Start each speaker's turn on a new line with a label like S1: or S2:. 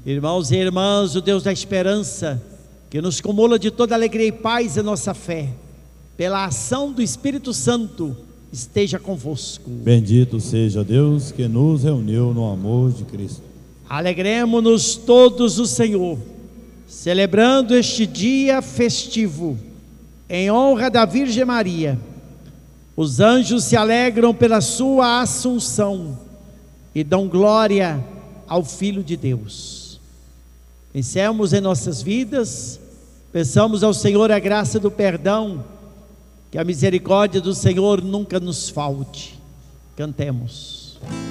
S1: Irmãos e irmãs, o Deus da esperança, que nos cumula de toda alegria e paz em nossa fé, pela ação do Espírito Santo, esteja convosco.
S2: Bendito seja Deus que nos reuniu no amor de Cristo.
S1: Alegremo-nos todos o Senhor, celebrando este dia festivo, em honra da Virgem Maria. Os anjos se alegram pela sua assunção e dão glória ao Filho de Deus. Pensemos em nossas vidas, peçamos ao Senhor a graça do perdão, que a misericórdia do Senhor nunca nos falte. Cantemos.